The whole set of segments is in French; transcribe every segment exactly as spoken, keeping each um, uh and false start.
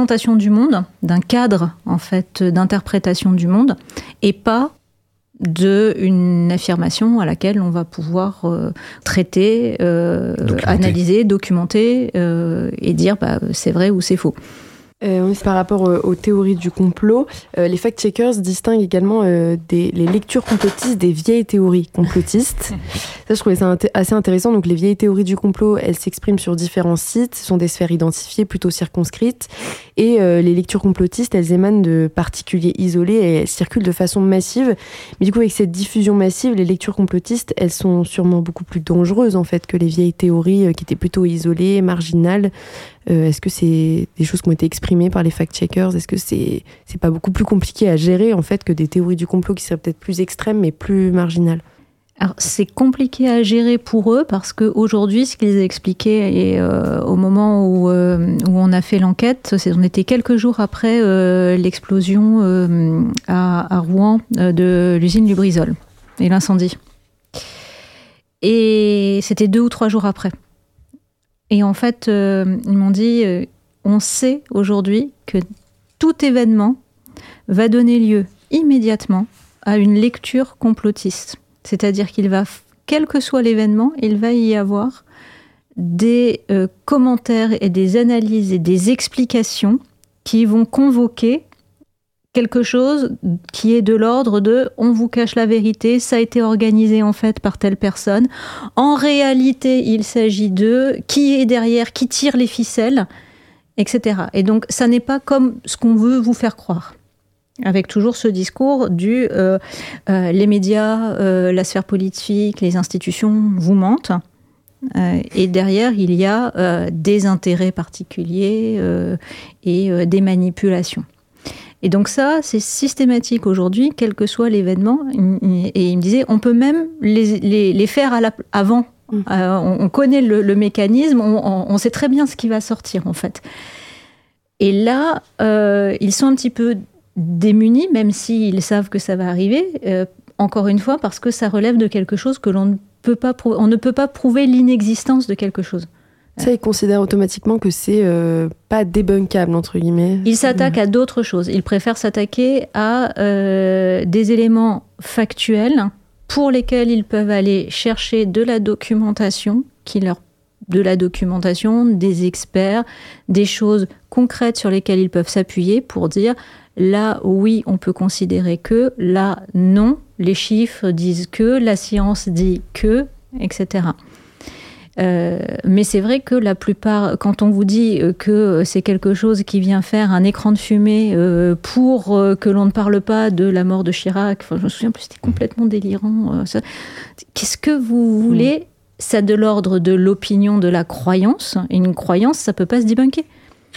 représentation du monde, d'un cadre en fait d'interprétation du monde, et pas d'une affirmation à laquelle on va pouvoir euh, traiter, euh, documenter. analyser, documenter euh, et dire bah, c'est vrai ou c'est faux. Euh, par rapport aux, aux théories du complot, euh, les fact-checkers distinguent également euh, des, les lectures complotistes des vieilles théories complotistes. Ça, je trouvais ça int- assez intéressant. Donc, les vieilles théories du complot, elles s'expriment sur différents sites. Ce sont des sphères identifiées, plutôt circonscrites. Et euh, les lectures complotistes, elles émanent de particuliers isolés et elles circulent de façon massive. Mais du coup, avec cette diffusion massive, les lectures complotistes, elles sont sûrement beaucoup plus dangereuses, en fait, que les vieilles théories euh, qui étaient plutôt isolées, marginales. Euh, est-ce que c'est des choses qui ont été exprimées par les fact-checkers ? Est-ce que c'est, c'est pas beaucoup plus compliqué à gérer, en fait, que des théories du complot qui seraient peut-être plus extrêmes, mais plus marginales ? Alors, c'est compliqué à gérer pour eux parce qu'aujourd'hui, ce qu'ils expliquaient, et euh, au moment où, euh, où on a fait l'enquête, c'est, on était quelques jours après euh, l'explosion euh, à, à Rouen euh, de l'usine Lubrizol et l'incendie. Et c'était deux ou trois jours après. Et en fait, euh, ils m'ont dit, euh, on sait aujourd'hui que tout événement va donner lieu immédiatement à une lecture complotiste. C'est-à-dire qu'il va, quel que soit l'événement, il va y avoir des euh, commentaires et des analyses et des explications qui vont convoquer quelque chose qui est de l'ordre de « on vous cache la vérité, ça a été organisé en fait par telle personne, en réalité il s'agit de qui est derrière, qui tire les ficelles, et cetera » Et donc ça n'est pas comme ce qu'on veut vous faire croire. Avec toujours ce discours du euh, euh, les médias, euh, la sphère politique, les institutions vous mentent. Euh, et derrière, il y a euh, des intérêts particuliers euh, et euh, des manipulations. Et donc ça, c'est systématique aujourd'hui, quel que soit l'événement. Et il me disait, on peut même les, les, les faire à la, avant. Mmh. Euh, on, on connaît le, le mécanisme, on, on sait très bien ce qui va sortir, en fait. Et là, euh, ils sont un petit peu démunis, même s'ils savent que ça va arriver, euh, encore une fois, parce que ça relève de quelque chose que l'on ne peut pas prouver. On ne peut pas prouver l'inexistence de quelque chose. Ça, ils considèrent automatiquement que c'est euh, pas débunkable, entre guillemets. Ils s'attaquent à d'autres choses. Ils préfèrent s'attaquer à euh, des éléments factuels pour lesquels ils peuvent aller chercher de la documentation, qui leur, de la documentation, des experts, des choses concrètes sur lesquelles ils peuvent s'appuyer pour dire là, oui, on peut considérer que, là, non, les chiffres disent que, la science dit que, et cetera. Euh, mais c'est vrai que la plupart, quand on vous dit que c'est quelque chose qui vient faire un écran de fumée euh, pour euh, que l'on ne parle pas de la mort de Chirac, enfin, je me souviens plus, c'était complètement délirant. Euh, ça. Qu'est-ce que vous voulez ? Mmh. Ça de l'ordre de l'opinion, de la croyance. Et une croyance, ça peut pas se débunker.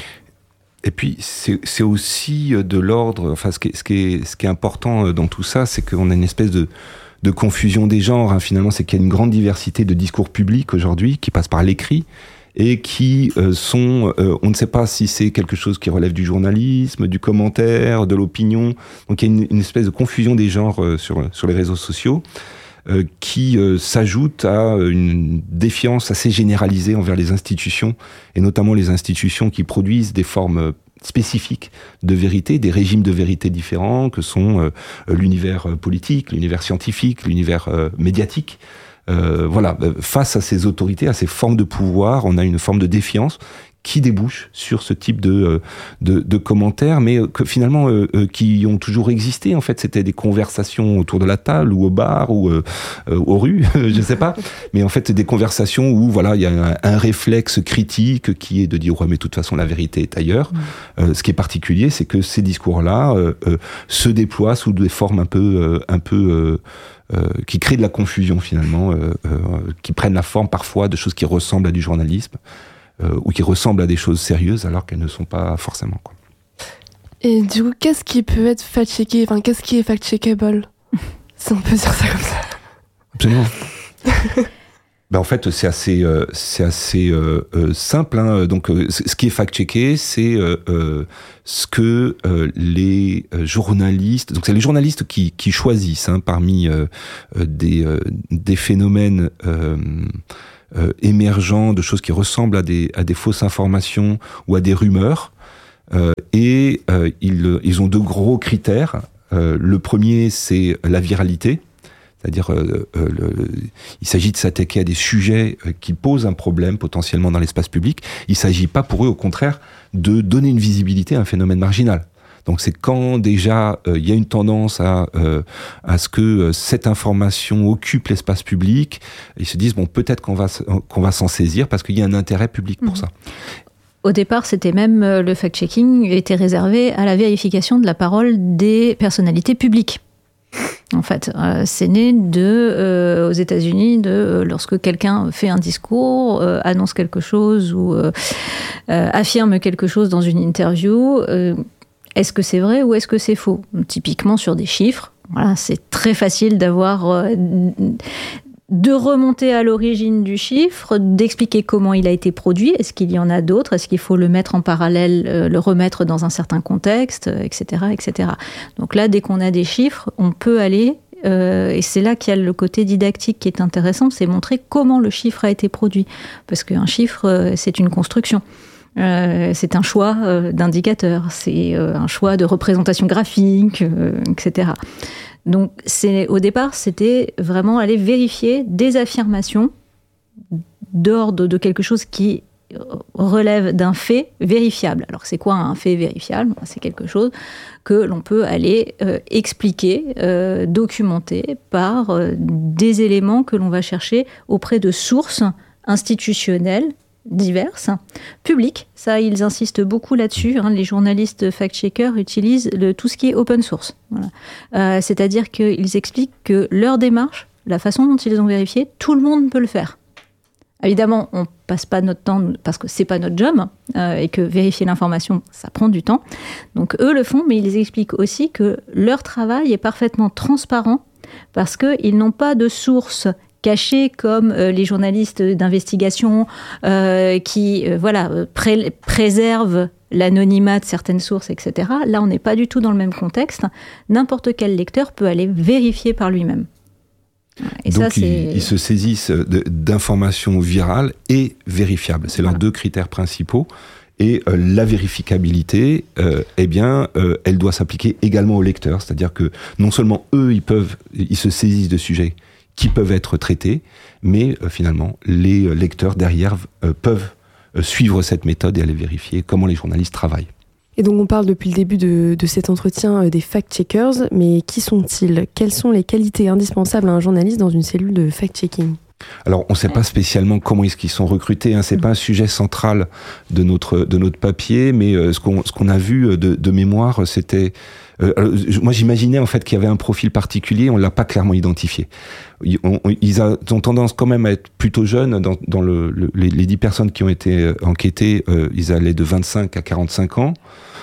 Et puis, c'est, c'est aussi de l'ordre... Enfin, ce qui est, ce qui est, ce qui est important dans tout ça, c'est qu'on a une espèce de... de confusion des genres, hein, finalement, c'est qu'il y a une grande diversité de discours publics aujourd'hui qui passent par l'écrit et qui euh, sont, euh, on ne sait pas si c'est quelque chose qui relève du journalisme, du commentaire, de l'opinion. Donc il y a une, une espèce de confusion des genres euh, sur, sur les réseaux sociaux euh, qui euh, s'ajoute à une défiance assez généralisée envers les institutions et notamment les institutions qui produisent des formes spécifiques de vérité, des régimes de vérité différents que sont euh, l'univers politique, l'univers scientifique, l'univers euh, médiatique. Euh, voilà, face à ces autorités, à ces formes de pouvoir, on a une forme de défiance qui débouche sur ce type de, de, de commentaires, mais que finalement, euh, euh, qui ont toujours existé. En fait, c'était des conversations autour de la table, ou au bar, ou euh, euh, aux rues, je sais pas. Mais en fait, des conversations où, voilà, il y a un, un réflexe critique qui est de dire, ouais, mais de toute façon, la vérité est ailleurs. Mmh. Euh, ce qui est particulier, c'est que ces discours-là euh, euh, se déploient sous des formes un peu, euh, un peu euh, Euh, qui créent de la confusion finalement, euh, euh, qui prennent la forme parfois de choses qui ressemblent à du journalisme euh, ou qui ressemblent à des choses sérieuses alors qu'elles ne sont pas forcément, quoi. Et du coup, qu'est-ce qui peut être fact-checké, enfin, qu'est-ce qui est fact-checkable, si on peut dire ça comme ça? Absolument. Ben en fait, c'est assez, euh, c'est assez euh, euh, simple. Hein. Donc, euh, ce qui est fact-checké, c'est euh, euh, ce que euh, les journalistes. Donc, c'est les journalistes qui, qui choisissent hein, parmi euh, des, euh, des phénomènes euh, euh, émergents, de choses qui ressemblent à des, à des fausses informations ou à des rumeurs. Euh, et euh, ils, ils ont deux gros critères. Euh, le premier, c'est la viralité. C'est-à-dire, euh, euh, le, il s'agit de s'attaquer à des sujets euh, qui posent un problème potentiellement dans l'espace public. Il ne s'agit pas pour eux, au contraire, de donner une visibilité à un phénomène marginal. Donc c'est quand déjà il euh, y a une tendance à, euh, à ce que euh, cette information occupe l'espace public, ils se disent, bon, peut-être qu'on va, qu'on va s'en saisir parce qu'il y a un intérêt public pour mmh. ça. Au départ, c'était même, euh, le fact-checking était réservé à la vérification de la parole des personnalités publiques. En fait, euh, c'est né de, euh, aux États-Unis de euh, lorsque quelqu'un fait un discours, euh, annonce quelque chose ou euh, euh, affirme quelque chose dans une interview. Euh, est-ce que c'est vrai ou est-ce que c'est faux ? Typiquement sur des chiffres, voilà, c'est très facile d'avoir euh, de remonter à l'origine du chiffre, d'expliquer comment il a été produit. Est-ce qu'il y en a d'autres ? Est-ce qu'il faut le mettre en parallèle, euh, le remettre dans un certain contexte, et cetera, et cetera. Donc là, dès qu'on a des chiffres, on peut aller, euh, et c'est là qu'il y a le côté didactique qui est intéressant, c'est montrer comment le chiffre a été produit. Parce qu'un chiffre, euh, c'est une construction. Euh, c'est un choix euh, d'indicateur, c'est euh, un choix de représentation graphique, euh, et cetera. Donc, c'est, au départ, c'était vraiment aller vérifier des affirmations d'ordre de quelque chose qui relève d'un fait vérifiable. Alors, c'est quoi un fait vérifiable ? C'est quelque chose que l'on peut aller euh, expliquer, euh, documenter par euh, des éléments que l'on va chercher auprès de sources institutionnelles diverses, publiques. Ça, ils insistent beaucoup là-dessus. Hein. Les journalistes fact-checkers utilisent le, tout ce qui est open source. Voilà. Euh, c'est-à-dire qu'ils expliquent que leur démarche, la façon dont ils ont vérifié, tout le monde peut le faire. Évidemment, on passe pas notre temps parce que c'est pas notre job euh, et que vérifier l'information, ça prend du temps. Donc eux le font, mais ils expliquent aussi que leur travail est parfaitement transparent parce qu'ils n'ont pas de source cachés comme euh, les journalistes d'investigation euh, qui euh, voilà, pré- préservent l'anonymat de certaines sources, et cetera. Là, on n'est pas du tout dans le même contexte. N'importe quel lecteur peut aller vérifier par lui-même. Et donc, ça, c'est... Ils, ils se saisissent de, d'informations virales et vérifiables. C'est voilà. Leurs deux critères principaux. Et euh, la vérificabilité, euh, eh bien, euh, elle doit s'appliquer également aux lecteurs. C'est-à-dire que non seulement eux, ils peuvent, ils se saisissent de sujets qui peuvent être traités, mais euh, finalement, les lecteurs derrière euh, peuvent euh, suivre cette méthode et aller vérifier comment les journalistes travaillent. Et donc on parle depuis le début de, de cet entretien euh, des fact-checkers, mais qui sont-ils ? Quelles sont les qualités indispensables à un journaliste dans une cellule de fact-checking ? Alors, on ne sait pas spécialement comment est-ce qu'ils sont recrutés. Hein. C'est pas un sujet central de notre de notre papier, mais euh, ce qu'on ce qu'on a vu de, de mémoire, c'était euh, alors, moi j'imaginais en fait qu'il y avait un profil particulier. On l'a pas clairement identifié. Ils, on, ils ont tendance quand même à être plutôt jeunes. Dans, dans le, le, les, les dix personnes qui ont été enquêtées, euh, ils allaient de vingt-cinq à quarante-cinq ans.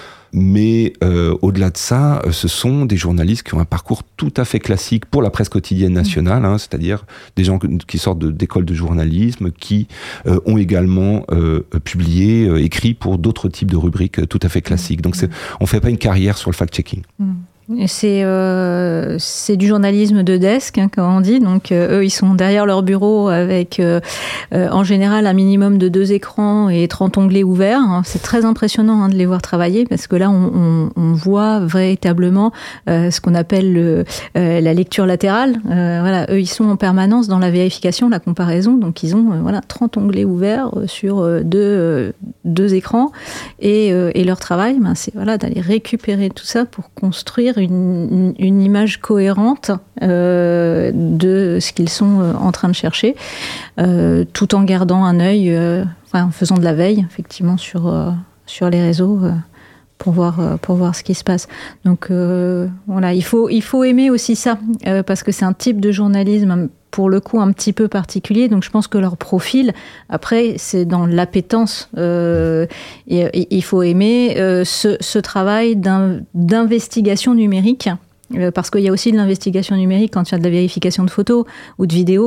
Mais euh, au-delà de ça, ce sont des journalistes qui ont un parcours tout à fait classique pour la presse quotidienne nationale, hein, c'est-à-dire des gens qui sortent de, d'écoles de journalisme, qui euh, ont également euh, publié, euh, écrit pour d'autres types de rubriques tout à fait classiques. Donc c'est, on ne fait pas une carrière sur le fact-checking. Mmh. C'est, euh, c'est du journalisme de desk, hein, comme on dit. Donc, euh, eux, ils sont derrière leur bureau avec, euh, euh, en général, un minimum de deux écrans et trente onglets ouverts. Hein. C'est très impressionnant hein, de les voir travailler parce que là, on, on, on voit véritablement euh, ce qu'on appelle le, euh, la lecture latérale. Euh, voilà, eux, ils sont en permanence dans la vérification, la comparaison. Donc, ils ont euh, voilà, trente onglets ouverts sur euh, deux, euh, deux écrans. Et, euh, et leur travail, ben, c'est voilà, d'aller récupérer tout ça pour construire Une, une image cohérente euh, de ce qu'ils sont euh, en train de chercher, euh, tout en gardant un œil, euh, enfin, en faisant de la veille, effectivement, sur, euh, sur les réseaux euh, pour, voir, euh, pour voir ce qui se passe. Donc, euh, voilà, il faut, il faut aimer aussi ça, euh, parce que c'est un type de journalisme, pour le coup, un petit peu particulier. Donc, je pense que leur profil, après, c'est dans l'appétence. Euh, et, et, il faut aimer euh, ce, ce travail d'in, d'investigation numérique, euh, parce qu'il y a aussi de l'investigation numérique quand il y a de la vérification de photos ou de vidéos.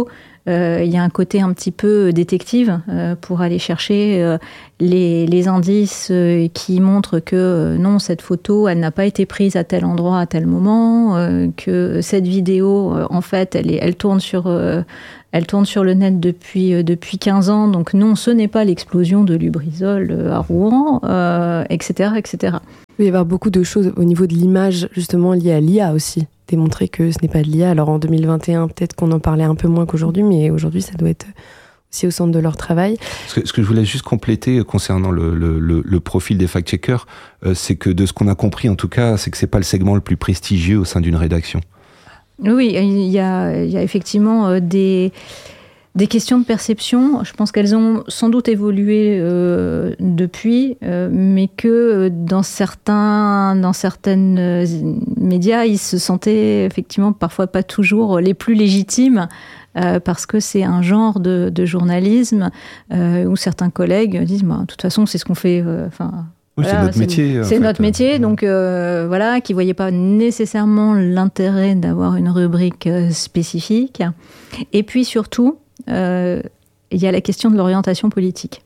euh, il y a un côté un petit peu détective euh, pour aller chercher euh, les, les indices euh, qui montrent que euh, non, cette photo, elle n'a pas été prise à tel endroit, à tel moment, euh, que cette vidéo, euh, en fait, elle, est, elle, tourne sur, euh, elle tourne sur le net depuis, euh, depuis quinze ans, donc non, ce n'est pas l'explosion de Lubrizol euh, à Rouen, euh, et cetera, et cetera. Il va y avoir beaucoup de choses au niveau de l'image, justement, liées à l'I A aussi. Démontrer que ce n'est pas de l'I A. Alors en deux mille vingt et un, peut-être qu'on en parlait un peu moins qu'aujourd'hui, mais aujourd'hui, ça doit être aussi au centre de leur travail. Ce que, ce que je voulais juste compléter concernant le, le, le, le profil des fact-checkers, euh, c'est que de ce qu'on a compris, en tout cas, c'est que c'est pas le segment le plus prestigieux au sein d'une rédaction. Oui, il y a, il y a effectivement euh, des... Des questions de perception, je pense qu'elles ont sans doute évolué euh, depuis, euh, mais que dans certains, dans certaines euh, médias, ils se sentaient effectivement parfois pas toujours les plus légitimes, euh, parce que c'est un genre de, de journalisme euh, où certains collègues disent bah, « de toute façon, c'est ce qu'on fait euh, ». Oui, voilà, c'est notre c'est, métier. C'est en notre fait. métier, donc euh, voilà, qui ne voyaient pas nécessairement l'intérêt d'avoir une rubrique euh, spécifique. Et puis surtout, Euh, il y a la question de l'orientation politique.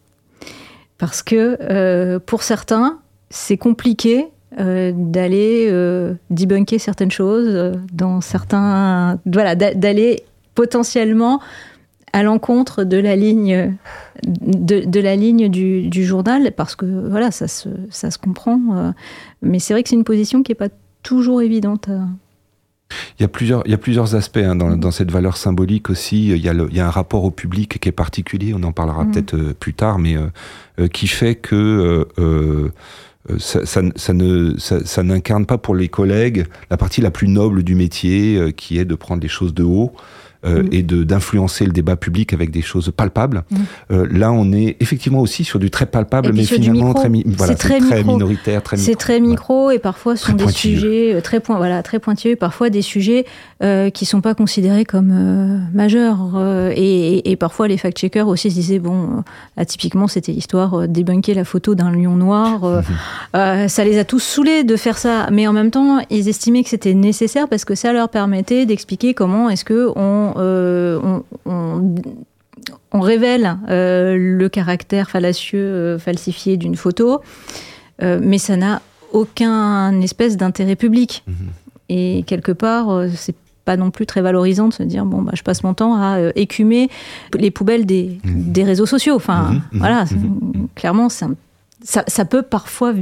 Parce que euh, pour certains, c'est compliqué euh, d'aller euh, debunker certaines choses, euh, dans certains, voilà, d'aller potentiellement à l'encontre de la ligne, de, de la ligne du, du journal, parce que voilà, ça se, ça se comprend. Euh, mais c'est vrai que c'est une position qui n'est pas toujours évidente à... Il y a plusieurs, il y a plusieurs aspects hein, dans, dans cette valeur symbolique aussi. Il y, a le, il y a un rapport au public qui est particulier, on en parlera mmh. peut-être euh, plus tard, mais euh, euh, qui fait que euh, euh, ça, ça, ça, ne, ça, ça n'incarne pas pour les collègues la partie la plus noble du métier, euh, qui est de prendre les choses de haut. Euh, mmh. et de, d'influencer le débat public avec des choses palpables. Mmh. Euh, là, on est effectivement aussi sur du très palpable, mais finalement très, mi- voilà, c'est très, c'est très micro. minoritaire, très c'est micro. très micro, ouais. Et parfois ce sont très des sujets très, point, voilà, très pointilleux, parfois des sujets euh, qui ne sont pas considérés comme euh, majeurs. Euh, et, et, et parfois, les fact-checkers aussi se disaient, bon, euh, typiquement, c'était l'histoire de euh, débunker la photo d'un lion noir. Euh, mmh. euh, ça les a tous saoulés de faire ça. Mais en même temps, ils estimaient que c'était nécessaire parce que ça leur permettait d'expliquer comment est-ce qu'on... Euh, on, on, on révèle euh, le caractère fallacieux, euh, falsifié d'une photo, euh, mais ça n'a aucun espèce d'intérêt public. Mmh. Et quelque part, euh, c'est pas non plus très valorisant de se dire bon bah je passe mon temps à euh, écumer les poubelles des, mmh. des réseaux sociaux. Enfin mmh. voilà, mmh. clairement, c'est un, ça, ça peut parfois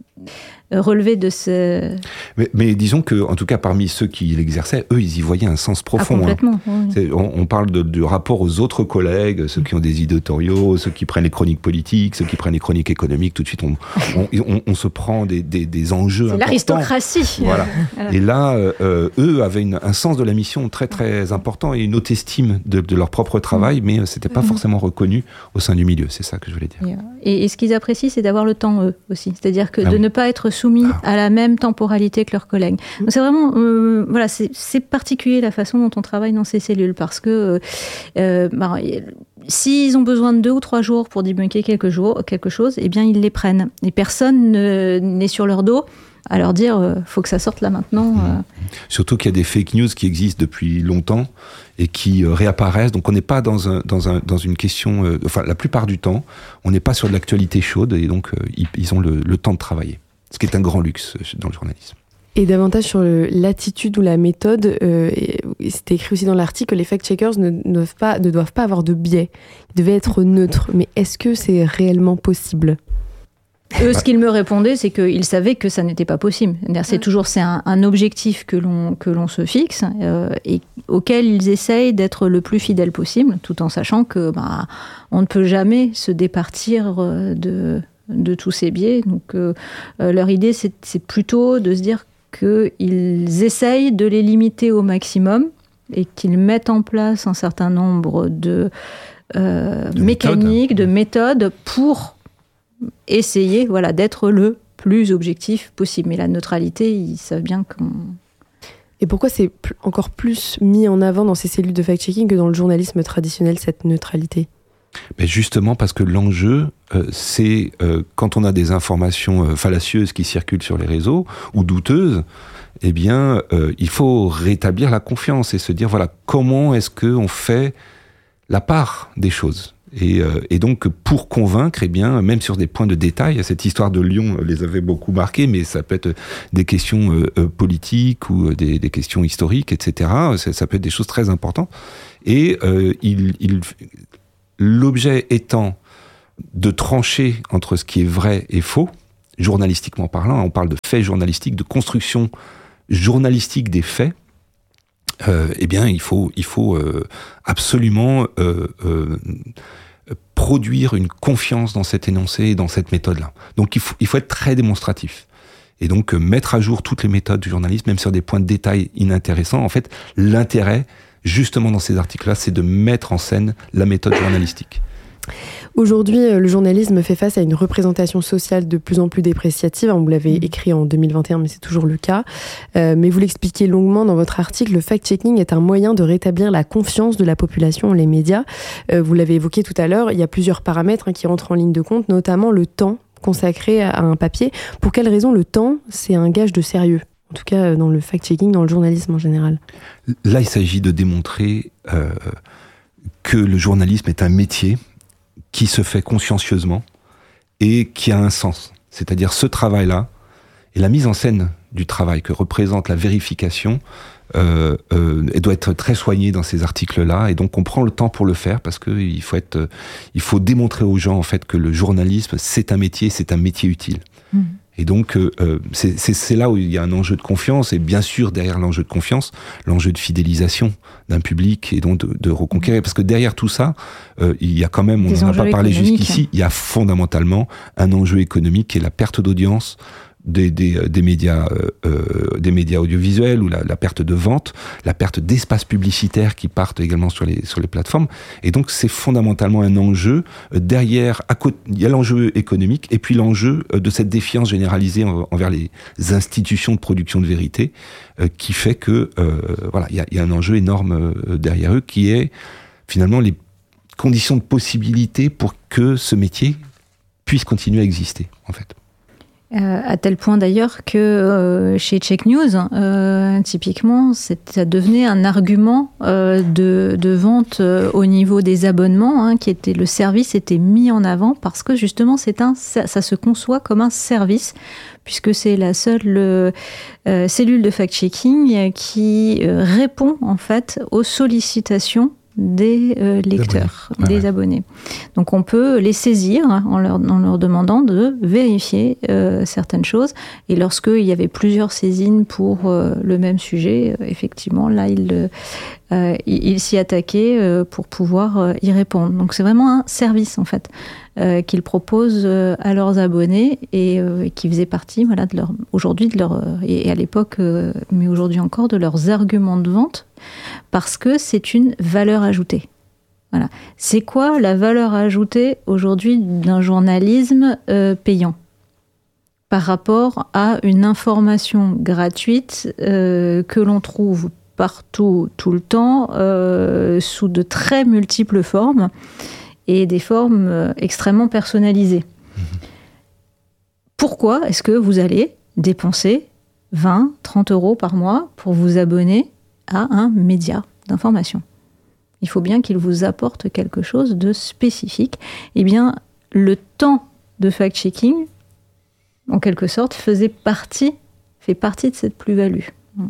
relever de ce... Mais, mais disons que, en tout cas, parmi ceux qui l'exerçaient, eux, ils y voyaient un sens profond. Ah, complètement. Hein. Oui. On, on parle de, du rapport aux autres collègues, ceux qui ont des éditoriaux, ceux qui prennent les chroniques politiques, ceux qui prennent les chroniques économiques. Tout de suite, on, on, on, on se prend des, des, des enjeux c'est importants. L'aristocratie. Voilà. voilà. Et là, euh, eux avaient une, un sens de la mission très, très important et une haute estime de, de leur propre travail, mmh. mais c'était pas mmh. forcément reconnu au sein du milieu. C'est ça que je voulais dire. Et, et ce qu'ils apprécient, c'est d'avoir le temps, eux, aussi. C'est-à-dire que ah de oui. ne pas être soumis ah. à la même temporalité que leurs collègues. Donc c'est vraiment, euh, voilà, c'est, c'est particulier la façon dont on travaille dans ces cellules parce que euh, bah, s'ils ont besoin de deux ou trois jours pour débunker quelque, jour, quelque chose, eh bien ils les prennent. Et personne ne, n'est sur leur dos à leur dire euh, faut que ça sorte là maintenant. Mmh. Euh. Surtout qu'il y a des fake news qui existent depuis longtemps et qui euh, réapparaissent. Donc on n'est pas dans, un, dans, un, dans une question... Euh, enfin, la plupart du temps, on n'est pas sur de l'actualité chaude et donc euh, ils, ils ont le, le temps de travailler. Ce qui est un grand luxe dans le journalisme. Et davantage sur le, l'attitude ou la méthode, euh, c'était écrit aussi dans l'article que les fact-checkers ne, ne, doivent pas, ne doivent pas avoir de biais. Ils devaient être neutres. Mais est-ce que c'est réellement possible ? Eux, ce qu'ils me répondaient, c'est qu'ils savaient que ça n'était pas possible. C'est-à-dire, c'est toujours c'est un, un objectif que l'on, que l'on se fixe euh, et auquel ils essayent d'être le plus fidèles possible, tout en sachant que bah, on ne peut jamais se départir de... de tous ces biais. Donc, euh, euh, leur idée, c'est, c'est plutôt de se dire qu'ils essayent de les limiter au maximum et qu'ils mettent en place un certain nombre de, euh, de mécaniques, méthodes. de méthodes pour essayer voilà, d'être le plus objectif possible. Mais la neutralité, ils savent bien qu'on... Et pourquoi c'est encore plus mis en avant dans ces cellules de fact-checking que dans le journalisme traditionnel, cette neutralité ? Mais justement parce que l'enjeu, euh, c'est euh, quand on a des informations euh, fallacieuses qui circulent sur les réseaux ou douteuses, eh bien, euh, il faut rétablir la confiance et se dire voilà comment est-ce que on fait la part des choses. Et, euh, et donc, pour convaincre, eh bien, même sur des points de détail, cette histoire de Lyon les avait beaucoup marqués, mais ça peut être des questions euh, politiques ou des, des questions historiques, et cetera. Ça, ça peut être des choses très importantes. Et euh, il, il, l'objet étant de trancher entre ce qui est vrai et faux, journalistiquement parlant, on parle de faits journalistiques, de construction journalistique des faits, euh, eh bien, il faut, il faut euh, absolument euh, euh, produire une confiance dans cet énoncé et dans cette méthode-là. Donc, il faut, il faut être très démonstratif. Et donc, euh, mettre à jour toutes les méthodes du journalisme, même sur des points de détail inintéressants. En fait, l'intérêt, justement, dans ces articles-là, c'est de mettre en scène la méthode journalistique. Aujourd'hui, le journalisme fait face à une représentation sociale de plus en plus dépréciative. Vous l'avez écrit en deux mille vingt et un, mais c'est toujours le cas. Euh, mais vous l'expliquez longuement dans votre article, le fact-checking est un moyen de rétablir la confiance de la population en les médias. Euh, vous l'avez évoqué tout à l'heure, il y a plusieurs paramètres hein, qui rentrent en ligne de compte, notamment le temps consacré à un papier. Pour quelle raison le temps, c'est un gage de sérieux ? En tout cas, dans le fact-checking, dans le journalisme en général. Là, il s'agit de démontrer euh, que le journalisme est un métier qui se fait consciencieusement et qui a un sens. C'est-à-dire ce travail-là et la mise en scène du travail que représente la vérification, euh, euh, elle doit être très soignée dans ces articles-là, et donc on prend le temps pour le faire parce que il faut être, il faut démontrer aux gens en fait que le journalisme c'est un métier, c'est un métier utile. Mmh. Et donc, euh, c'est, c'est, c'est là où il y a un enjeu de confiance, et bien sûr, derrière l'enjeu de confiance, l'enjeu de fidélisation d'un public, et donc de, de reconquérir. Parce que derrière tout ça, euh, il y a quand même, on n'en a pas parlé jusqu'ici, il y a fondamentalement un enjeu économique qui est la perte d'audience des, des, des, médias, euh, des médias audiovisuels, ou la, la perte de vente, la perte d'espaces publicitaires qui partent également sur les, sur les plateformes. Et donc, c'est fondamentalement un enjeu. Derrière, à côté, il y a l'enjeu économique, et puis l'enjeu de cette défiance généralisée envers les institutions de production de vérité, euh, qui fait que, euh, voilà, il y a, il y a un enjeu énorme euh, derrière eux, qui est finalement les conditions de possibilité pour que ce métier puisse continuer à exister, en fait. Euh, à tel point d'ailleurs que euh, chez Check News, euh, typiquement, ça devenait un argument euh, de, de vente euh, au niveau des abonnements, hein, qui était le service était mis en avant parce que justement, c'est un, ça, ça se conçoit comme un service, puisque c'est la seule euh, cellule de fact-checking qui euh, répond en fait aux sollicitations des euh, lecteurs, abonnés. des ouais. abonnés. Donc on peut les saisir en leur, en leur demandant de vérifier euh, certaines choses. Et lorsqu'il y avait plusieurs saisines pour euh, le même sujet, euh, effectivement, là, ils euh, il, il s'y attaquaient euh, pour pouvoir euh, y répondre. Donc c'est vraiment un service, en fait, euh, qu'ils proposent euh, à leurs abonnés et euh, qui faisait partie, voilà, de leur, aujourd'hui, de leur, euh, et à l'époque, euh, mais aujourd'hui encore, de leurs arguments de vente, parce que c'est une valeur ajoutée. Voilà. C'est quoi la valeur ajoutée aujourd'hui d'un journalisme euh, payant par rapport à une information gratuite euh, que l'on trouve partout, tout le temps, euh, sous de très multiples formes et des formes euh, extrêmement personnalisées. Mmh. Pourquoi est-ce que vous allez dépenser vingt, trente euros par mois pour vous abonner à un média d'information? Il faut bien qu'il vous apporte quelque chose de spécifique. Eh bien, le temps de fact-checking, en quelque sorte, faisait partie, fait partie de cette plus-value.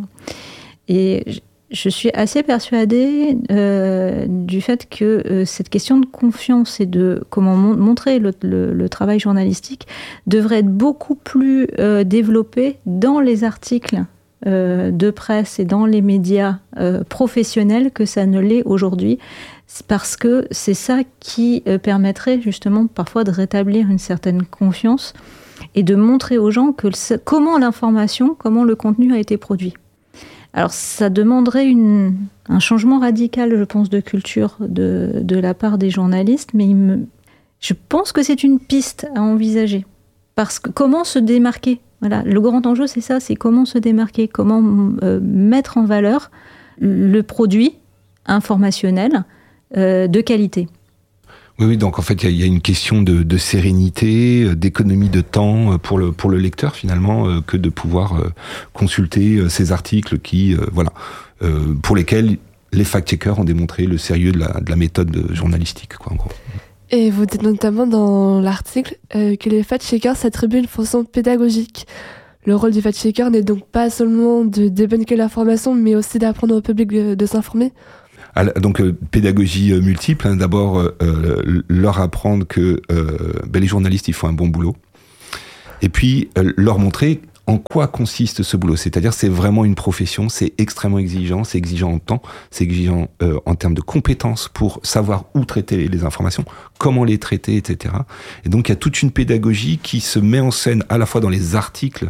Et je suis assez persuadée euh, du fait que euh, cette question de confiance et de comment mon- montrer le, le, le travail journalistique devrait être beaucoup plus euh, développée dans les articles euh, de presse et dans les médias euh, professionnels que ça ne l'est aujourd'hui, parce que c'est ça qui euh, permettrait justement parfois de rétablir une certaine confiance et de montrer aux gens que le, comment l'information, comment le contenu a été produit. Alors, ça demanderait une, un changement radical, je pense, de culture de, de la part des journalistes, mais il me, je pense que c'est une piste à envisager. Parce que comment se démarquer ? Voilà, le grand enjeu, c'est ça, c'est comment se démarquer, comment euh, mettre en valeur le produit informationnel euh, de qualité. Oui, oui, donc en fait, il y, y a une question de, de sérénité, d'économie de temps pour le, pour le lecteur, finalement, euh, que de pouvoir euh, consulter euh, ces articles qui, euh, voilà, euh, pour lesquels les fact-checkers ont démontré le sérieux de la, de la méthode journalistique, quoi, en gros. Et vous dites notamment dans l'article euh, que les fact-checkers s'attribuent une fonction pédagogique. Le rôle du fact-checker n'est donc pas seulement de débunker l'information, mais aussi d'apprendre au public de, de s'informer. Donc euh, pédagogie euh, multiple, hein. D'abord euh, leur apprendre que euh, ben, les journalistes ils font un bon boulot, et puis euh, leur montrer en quoi consiste ce boulot. C'est-à-dire c'est vraiment une profession, c'est extrêmement exigeant, c'est exigeant en temps, c'est exigeant euh, en termes de compétences pour savoir où traiter les, les informations, comment les traiter, et cetera. Et donc il y a toute une pédagogie qui se met en scène à la fois dans les articles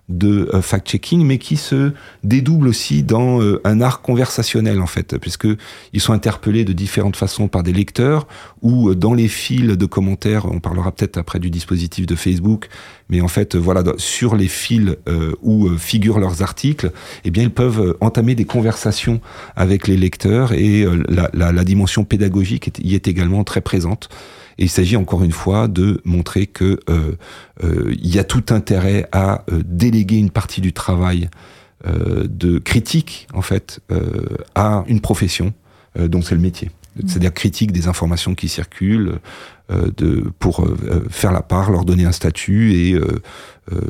de euh, fact-checking, mais qui se dédouble aussi dans euh, un art conversationnel, en fait, puisque ils sont interpellés de différentes façons par des lecteurs, ou euh, dans les fils de commentaires, on parlera peut-être après du dispositif de Facebook, mais en fait, euh, voilà, sur les fils euh, où euh, figurent leurs articles, eh bien, ils peuvent euh, entamer des conversations avec les lecteurs, et euh, la, la, la dimension pédagogique est, y est également très présente. Et il s'agit encore une fois de montrer que euh, euh, y a tout intérêt à euh, déléguer une partie du travail euh, de critique, en fait, euh, à une profession euh, dont c'est le métier. Mmh. C'est-à-dire critique des informations qui circulent, euh, de, pour euh, faire la part, leur donner un statut et euh, euh,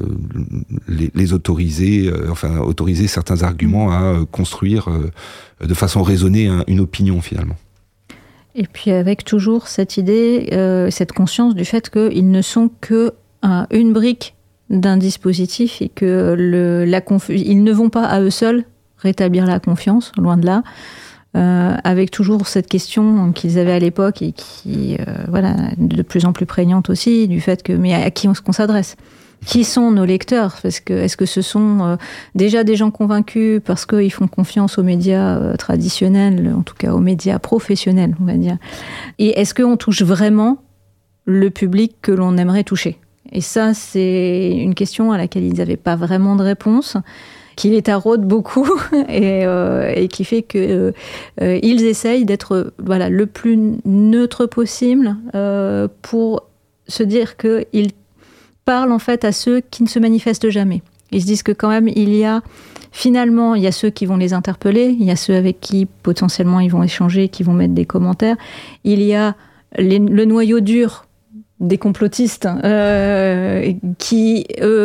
les, les autoriser, euh, enfin autoriser certains arguments à euh, construire euh, de façon raisonnée un, une opinion finalement. Et puis avec toujours cette idée, euh, cette conscience du fait qu'ils ne sont que un, une brique d'un dispositif et que le, la conf- ils ne vont pas à eux seuls rétablir la confiance, loin de là, euh, avec toujours cette question qu'ils avaient à l'époque et qui euh, voilà, de plus en plus prégnante aussi, du fait que mais à qui on, qu'on s'adresse ? Qui sont nos lecteurs ? Parce que, est-ce que ce sont euh, déjà des gens convaincus parce qu'ils font confiance aux médias euh, traditionnels, en tout cas aux médias professionnels, on va dire. Et est-ce qu'on touche vraiment le public que l'on aimerait toucher ? Et ça, c'est une question à laquelle ils n'avaient pas vraiment de réponse, qui les taraude beaucoup et, euh, et qui fait qu'ils euh, essayent d'être voilà, le plus neutre possible euh, pour se dire qu'ils parlent en fait à ceux qui ne se manifestent jamais. Ils se disent que quand même il y a finalement il y a ceux qui vont les interpeller, il y a ceux avec qui potentiellement ils vont échanger, qui vont mettre des commentaires, il y a les, le noyau dur des complotistes euh, qui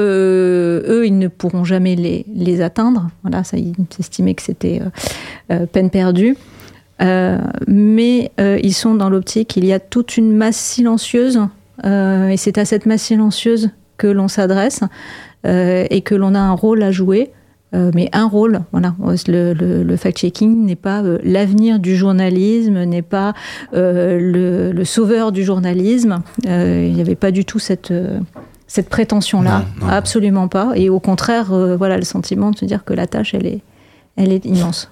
eux, eux ils ne pourront jamais les, les atteindre. Voilà, ça ils estimaient que c'était euh, euh, peine perdue. Euh, mais euh, ils sont dans l'optique, il y a toute une masse silencieuse. Euh, et c'est à cette masse silencieuse que l'on s'adresse euh, et que l'on a un rôle à jouer, euh, mais un rôle, voilà, le, le, le fact-checking n'est pas euh, l'avenir du journalisme, n'est pas euh, le, le sauveur du journalisme, euh, il n'y avait pas du tout cette, euh, cette prétention-là, non, non. Absolument pas, et au contraire, euh, voilà, le sentiment de se dire que la tâche, elle est, elle est immense.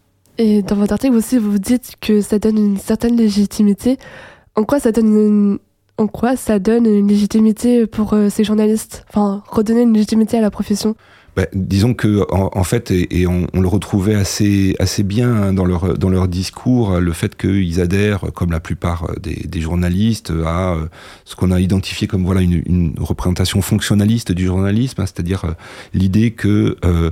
Et dans votre article aussi, vous dites que ça donne une certaine légitimité. En quoi ça donne une En quoi ça donne une légitimité pour euh, ces journalistes ? Enfin, redonner une légitimité à la profession ? Ben, disons que en, en fait, et, et on, on le retrouvait assez assez bien hein, dans leur dans leur discours, le fait qu'ils adhèrent, comme la plupart des, des journalistes, à euh, ce qu'on a identifié comme voilà une, une représentation fonctionnaliste du journalisme, hein, c'est-à-dire euh, l'idée que euh,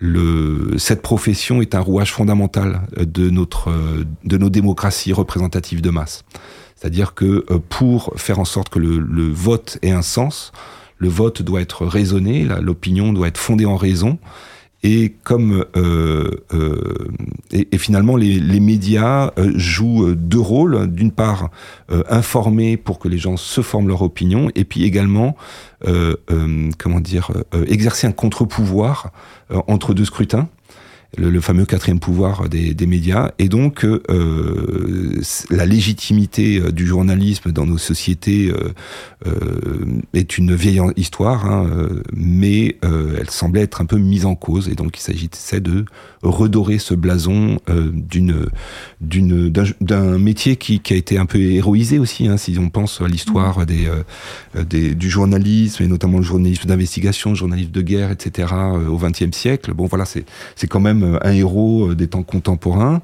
le cette profession est un rouage fondamental de notre de nos démocraties représentatives de masse. C'est-à-dire que pour faire en sorte que le, le vote ait un sens, le vote doit être raisonné, là, l'opinion doit être fondée en raison, et comme euh, euh, et, et finalement les, les médias euh, jouent deux rôles, d'une part euh, informer pour que les gens se forment leur opinion, et puis également euh, euh, comment dire euh, exercer un contre-pouvoir euh, entre deux scrutins. Le, le fameux quatrième pouvoir des, des médias, et donc euh, la légitimité du journalisme dans nos sociétés euh, euh, est une vieille histoire, hein, mais euh, elle semblait être un peu mise en cause, et donc il s'agissait de redorer ce blason euh, d'une, d'une, d'un, d'un métier qui, qui a été un peu héroïsé aussi, hein, si on pense à l'histoire des, euh, des, du journalisme, et notamment le journalisme d'investigation, le journalisme de guerre, et cetera, euh, au vingtième siècle. Bon, voilà, c'est, c'est quand même un héros des temps contemporains,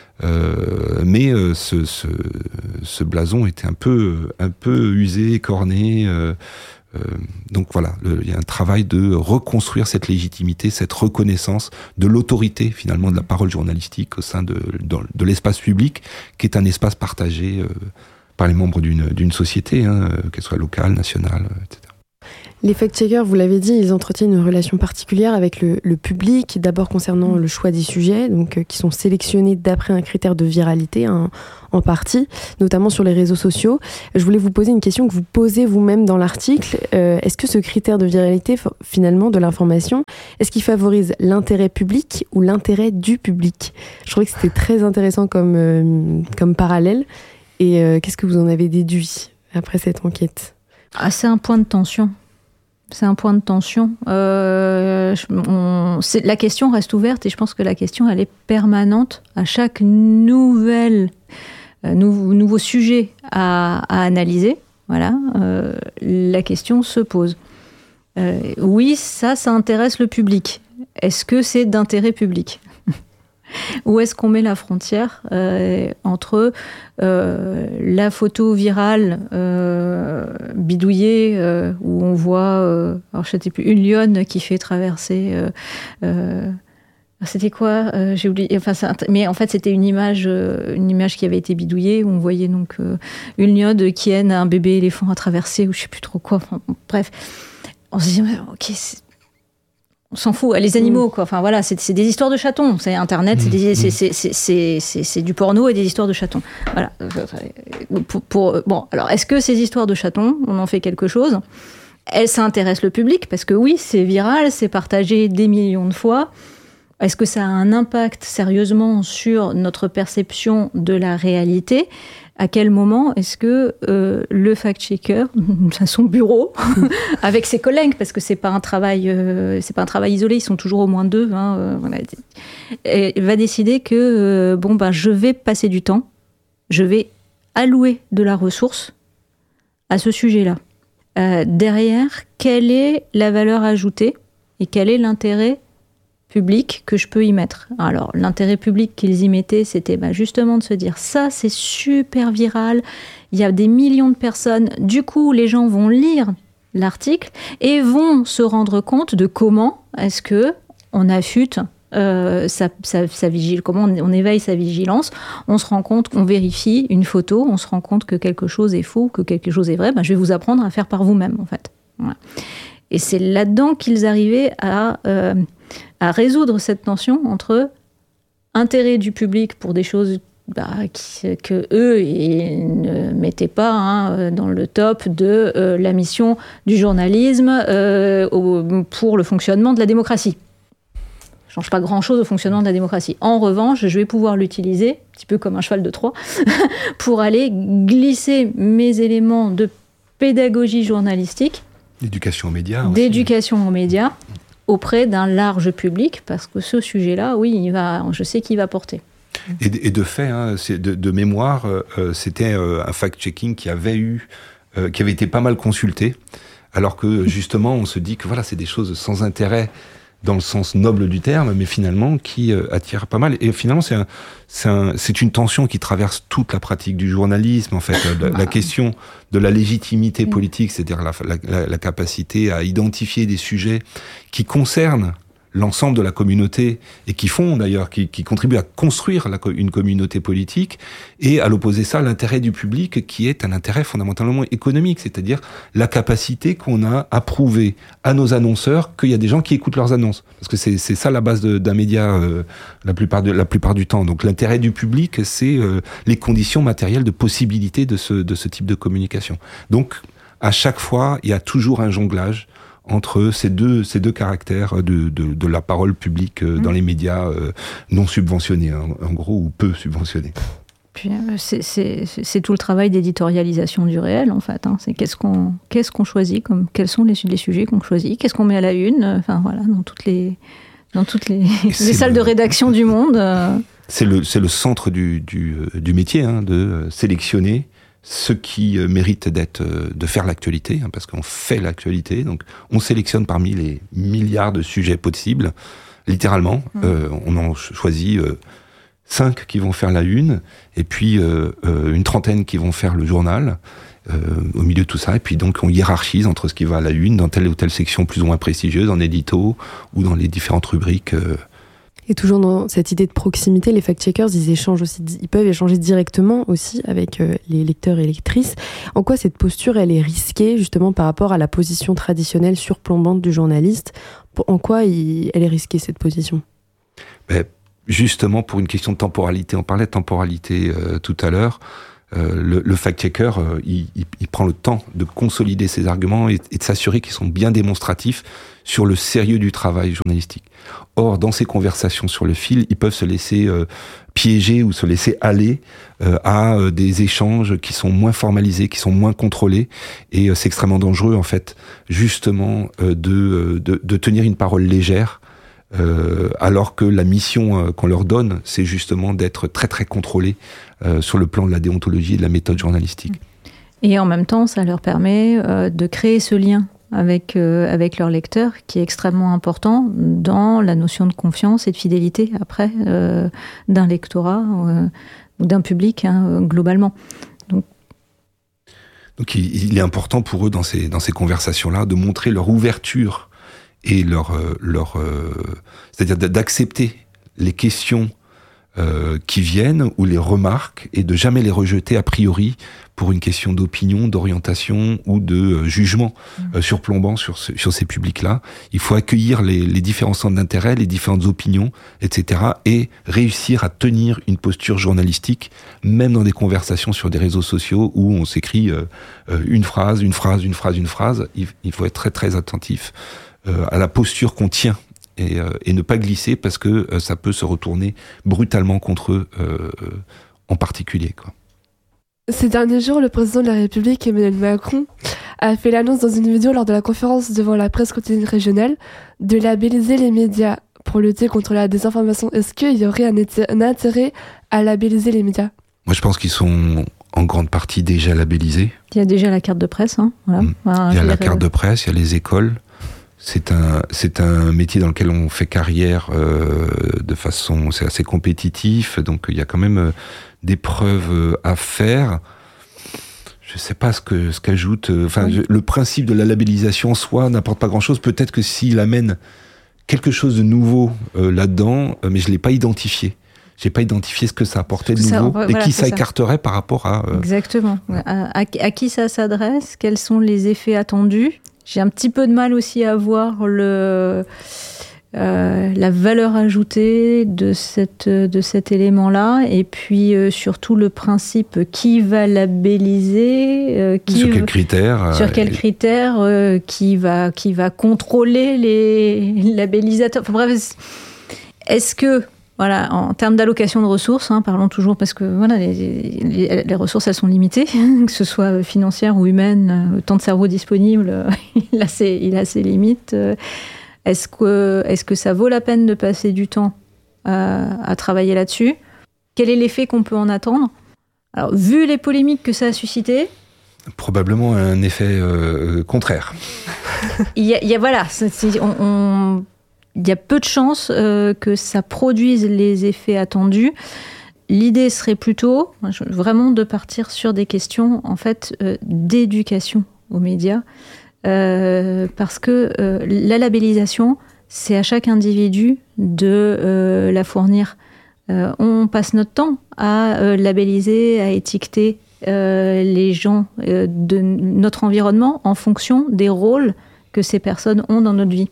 euh, mais euh, ce, ce, ce blason était un peu, un peu usé, corné, euh, Euh, donc voilà, le, il y a un travail de reconstruire cette légitimité, cette reconnaissance de l'autorité finalement de la parole journalistique au sein de, de, de l'espace public, qui est un espace partagé euh, par les membres d'une, d'une société, hein, qu'elle soit locale, nationale, et cetera. Les fact-checkers, vous l'avez dit, ils entretiennent une relation particulière avec le, le public, d'abord concernant le choix des sujets, donc euh, qui sont sélectionnés d'après un critère de viralité, hein, en partie, notamment sur les réseaux sociaux. Je voulais vous poser une question que vous posez vous-même dans l'article. Euh, est-ce que ce critère de viralité, finalement, de l'information, est-ce qu'il favorise l'intérêt public ou l'intérêt du public ? Je trouvais que c'était très intéressant comme, euh, comme parallèle. Et euh, qu'est-ce que vous en avez déduit après cette enquête ? Ah, c'est un point de tension. C'est un point de tension. Euh, on, c'est, la question reste ouverte et je pense que la question, elle est permanente à chaque nouvelle, euh, nouveau, nouveau sujet à, à analyser. Voilà, euh, la question se pose. Euh, oui, ça, ça intéresse le public. Est-ce que c'est d'intérêt public ? Où est-ce qu'on met la frontière euh, entre euh, la photo virale euh, bidouillée euh, où on voit, euh, alors je sais plus, une lionne qui fait traverser. Euh, euh, c'était quoi euh, J'ai oublié. Enfin, ça, mais en fait, c'était une image, euh, une image qui avait été bidouillée où on voyait donc euh, une lionne qui aide un bébé éléphant à traverser ou je sais plus trop quoi. Enfin, bref, on se dit ok. C'est... On s'en fout, les animaux, quoi. Enfin voilà, c'est, c'est des histoires de chatons. C'est Internet, c'est, des, c'est, c'est, c'est, c'est, c'est, c'est du porno et des histoires de chatons. Voilà. Pour, pour, bon, alors, est-ce que ces histoires de chatons, on en fait quelque chose ? Elles, ça intéresse le public, parce que oui, c'est viral, c'est partagé des millions de fois. Est-ce que ça a un impact sérieusement sur notre perception de la réalité ? À quel moment est-ce que euh, le fact-checker, à son bureau, avec ses collègues, parce que c'est pas un travail, euh, c'est pas un travail isolé, ils sont toujours au moins deux, hein, euh, voilà, et va décider que euh, bon ben je vais passer du temps, je vais allouer de la ressource à ce sujet-là. Euh, derrière, quelle est la valeur ajoutée et quel est l'intérêt public que je peux y mettre. Alors, l'intérêt public qu'ils y mettaient, c'était bah, justement de se dire ça, c'est super viral, il y a des millions de personnes, du coup, les gens vont lire l'article et vont se rendre compte de comment est-ce que on affûte euh, sa, sa, sa vigile, comment on, on éveille sa vigilance, on se rend compte qu'on vérifie une photo, on se rend compte que quelque chose est faux, que quelque chose est vrai, bah, je vais vous apprendre à faire par vous-même, en fait. Voilà. Et c'est là-dedans qu'ils arrivaient à... Euh, à résoudre cette tension entre intérêt du public pour des choses bah, qui, que eux ils ne mettaient pas hein, dans le top de euh, la mission du journalisme euh, au, pour le fonctionnement de la démocratie. Ça ne change pas grand-chose au fonctionnement de la démocratie. En revanche, je vais pouvoir l'utiliser, un petit peu comme un cheval de Troie, pour aller glisser mes éléments de pédagogie journalistique, d'éducation aux médias, aussi. d'éducation aux médias, auprès d'un large public, parce que ce sujet-là, oui, il va, je sais qu'il va porter. Et de, et de fait, hein, c'est de, de mémoire, euh, c'était euh, un fact-checking qui avait eu, euh, qui avait été pas mal consulté, alors que justement, on se dit que voilà, c'est des choses sans intérêt dans le sens noble du terme, mais finalement qui euh, attirent pas mal. Et finalement, c'est, un, c'est, un, c'est une tension qui traverse toute la pratique du journalisme, en fait. La, la question de la légitimité politique, c'est-à-dire la, la, la capacité à identifier des sujets qui concernent l'ensemble de la communauté et qui font d'ailleurs, qui, qui contribuent à construire la, une communauté politique, et à l'opposé ça, l'intérêt du public qui est un intérêt fondamentalement économique, c'est-à-dire la capacité qu'on a à prouver à nos annonceurs qu'il y a des gens qui écoutent leurs annonces, parce que c'est, c'est ça la base de, d'un média euh, la plupart de la plupart du temps. Donc l'intérêt du public, c'est euh, les conditions matérielles de possibilité de ce de ce type de communication. Donc à chaque fois, il y a toujours un jonglage entre ces deux, ces deux caractères de, de, de la parole publique euh, mmh. dans les médias euh, non subventionnés, hein, en gros, ou peu subventionnés. Puis, euh, c'est, c'est, c'est tout le travail d'éditorialisation du réel, en fait. Hein. C'est qu'est-ce qu'on, qu'est-ce qu'on choisit, comme, quels sont les, les sujets qu'on choisit, qu'est-ce qu'on met à la une, enfin voilà, dans toutes les, dans toutes les, les salles le, de rédaction du monde. Euh. C'est, le, c'est le centre du, du, du métier, hein, de sélectionner ceux qui euh, méritent d'être, euh, de faire l'actualité, hein, parce qu'on fait l'actualité. Donc, on sélectionne parmi les milliards de sujets possibles, littéralement. Mmh. Euh, on en choisit euh, cinq qui vont faire la une, et puis euh, euh, une trentaine qui vont faire le journal. euh, au milieu de tout ça. Et puis donc on hiérarchise entre ce qui va à la une, dans telle ou telle section plus ou moins prestigieuse, en édito ou dans les différentes rubriques. Euh. Et toujours dans cette idée de proximité, les fact-checkers, ils échangent aussi, ils peuvent échanger directement aussi avec euh, les lecteurs et lectrices. En quoi cette posture, elle est risquée justement par rapport à la position traditionnelle surplombante du journaliste? En quoi il, elle est risquée cette position? Ben, justement pour une question de temporalité. On parlait de temporalité euh, tout à l'heure. Euh, le, le fact-checker, euh, il, il, il prend le temps de consolider ses arguments et, et de s'assurer qu'ils sont bien démonstratifs sur le sérieux du travail journalistique. Or, dans ces conversations sur le fil, ils peuvent se laisser euh, piéger ou se laisser aller euh, à euh, des échanges qui sont moins formalisés, qui sont moins contrôlés, et euh, c'est extrêmement dangereux en fait, justement, euh, de, de, de tenir une parole légère. Euh, alors que la mission euh, qu'on leur donne, c'est justement d'être très très contrôlés euh, sur le plan de la déontologie et de la méthode journalistique. Et en même temps, ça leur permet euh, de créer ce lien avec, euh, avec leurs lecteurs qui est extrêmement important dans la notion de confiance et de fidélité après euh, d'un lectorat euh, ou d'un public hein, globalement. Donc, Donc il, il est important pour eux dans ces, dans ces conversations-là de montrer leur ouverture et leur, leur euh, c'est-à-dire d'accepter les questions euh, qui viennent ou les remarques et de jamais les rejeter a priori pour une question d'opinion, d'orientation ou de euh, jugement mmh. euh, surplombant sur, ce, sur ces publics-là. Il faut accueillir les, les différents centres d'intérêt, les différentes opinions, et cetera et réussir à tenir une posture journalistique, même dans des conversations sur des réseaux sociaux où on s'écrit euh, une phrase, une phrase, une phrase, une phrase. Il, il faut être très très attentif Euh, à la posture qu'on tient et, euh, et ne pas glisser parce que euh, ça peut se retourner brutalement contre eux euh, en particulier, quoi. Ces derniers jours, le président de la République, Emmanuel Macron, a fait l'annonce dans une vidéo lors de la conférence devant la presse quotidienne régionale de labelliser les médias pour lutter contre la désinformation. Est-ce qu'il y aurait un, un intérêt à labelliser les médias? Moi, je pense qu'ils sont en grande partie déjà labellisés. Il y a déjà la carte de presse. Hein, voilà. Mmh. Enfin, il y a la carte de presse, il y a les écoles. C'est un, c'est un métier dans lequel on fait carrière euh, de façon, c'est assez compétitif, donc il y a quand même euh, des preuves à faire. Je sais pas ce que ce qu'ajoute. Enfin, oui. Le principe de la labellisation en soi n'apporte pas grand-chose. Peut-être que s'il amène quelque chose de nouveau euh, là-dedans, euh, mais je l'ai pas identifié. J'ai pas identifié ce que ça apportait de nouveau ça, et voilà, qui ça écarterait par rapport à. Euh, Exactement. Ouais. À, à, à qui ça s'adresse? Quels sont les effets attendus? J'ai un petit peu de mal aussi à voir le, euh, la valeur ajoutée de, cette, de cet élément-là. Et puis euh, surtout le principe qui va labelliser. Euh, qui sur quels critères Sur quels euh, critères euh, qui, va, qui va contrôler les labellisateurs. Enfin bref, est-ce que. Voilà, en termes d'allocation de ressources, hein, parlons toujours parce que voilà, les, les, les ressources elles sont limitées, que ce soit financières ou humaines, le temps de cerveau disponible, il a ses, il a ses limites. Est-ce que, est-ce que ça vaut la peine de passer du temps à, à travailler là-dessus? Quel est l'effet qu'on peut en attendre? Alors, vu les polémiques que ça a suscité, probablement un effet euh, contraire. Il y a, il y a voilà, c'est, c'est, on, on il y a peu de chances euh, que ça produise les effets attendus. L'idée serait plutôt vraiment de partir sur des questions en fait euh, d'éducation aux médias, euh, parce que euh, la labellisation, c'est à chaque individu de euh, la fournir. Euh, on passe notre temps à euh, labelliser, à étiqueter euh, les gens euh, de notre environnement en fonction des rôles que ces personnes ont dans notre vie.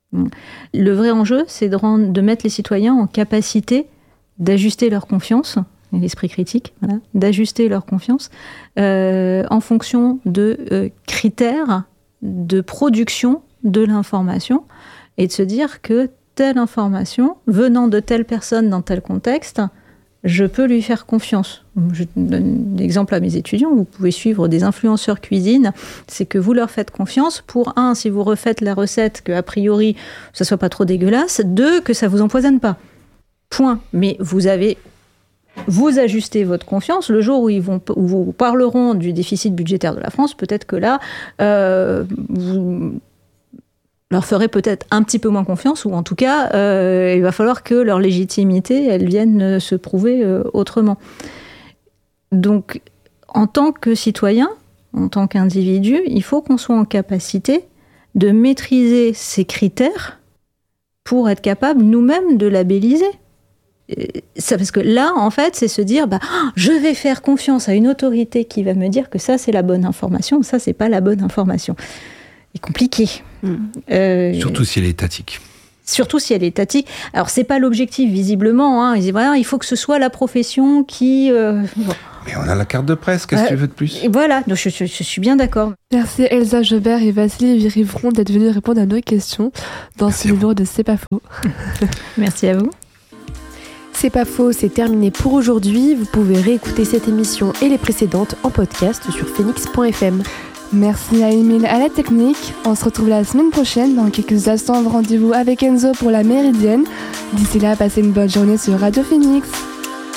Le vrai enjeu, c'est de, rendre, de mettre les citoyens en capacité d'ajuster leur confiance, l'esprit critique, voilà, d'ajuster leur confiance euh, en fonction de euh, critères de production de l'information et de se dire que telle information, venant de telle personne dans tel contexte, je peux lui faire confiance. Je donne l'exemple à mes étudiants, vous pouvez suivre des influenceurs cuisine, c'est que vous leur faites confiance pour, un, si vous refaites la recette, que a priori, ça soit pas trop dégueulasse, deux, que ça vous empoisonne pas. Point. Mais vous avez, vous ajustez votre confiance, le jour où ils vont, où vous parleront du déficit budgétaire de la France, peut-être que là, euh, vous leur ferez peut-être un petit peu moins confiance, ou en tout cas, euh, il va falloir que leur légitimité, elle vienne se prouver euh, autrement. Donc, en tant que citoyen, en tant qu'individu, il faut qu'on soit en capacité de maîtriser ces critères pour être capable nous-mêmes de labelliser. Ça, parce que là, en fait, c'est se dire, bah, je vais faire confiance à une autorité qui va me dire que ça, c'est la bonne information, ça, c'est pas la bonne information. C'est compliqué. Mmh. Euh, Surtout si elle est étatique. Surtout si elle est étatique. Alors, c'est pas l'objectif, visiblement. Hein. Ils disent, voilà, il faut que ce soit la profession qui... Euh... Mais on a la carte de presse, qu'est-ce que euh, tu veux de plus ? Et voilà, donc je, je, je suis bien d'accord. Merci Elsa Jobert et Vassili Virivron d'être venus répondre à nos questions dans Merci ce numéro de C'est pas faux. Merci à vous. C'est pas faux, c'est terminé pour aujourd'hui. Vous pouvez réécouter cette émission et les précédentes en podcast sur phoenix point f m. Merci à Émile à la technique. On se retrouve la semaine prochaine. Dans quelques instants, rendez-vous avec Enzo pour la Méridienne. D'ici là, passez une bonne journée sur Radio Phoenix.